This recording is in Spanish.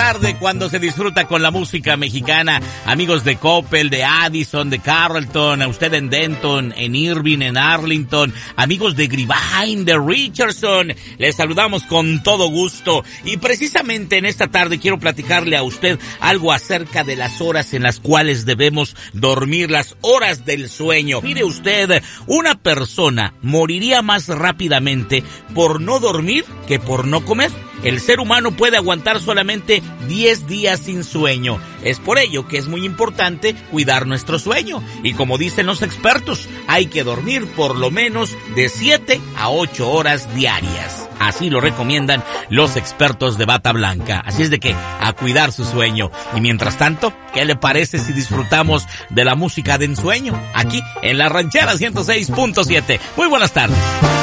tarde cuando se disfruta con la música mexicana. Amigos de Coppel, de Addison, de Carrollton, a usted en Denton, en Irving, en Arlington, amigos de Grapevine, de Richardson, les saludamos con todo gusto. Y precisamente en esta tarde quiero platicarle a usted algo acerca de las horas en las cuales debemos dormir, las horas del sueño. Mire usted, una persona moriría más rápidamente por no dormir que por no comer. El ser humano puede aguantar solamente 10 días sin sueño. Es por ello que es muy importante cuidar nuestro sueño. Y como dicen los expertos, hay que dormir por lo menos de 7 a 8 horas diarias. Así lo recomiendan los expertos de bata blanca. Así es de que a cuidar su sueño. Y mientras tanto, ¿qué le parece si disfrutamos de la música de ensueño? Aquí en La Ranchera 106.7. Muy buenas tardes.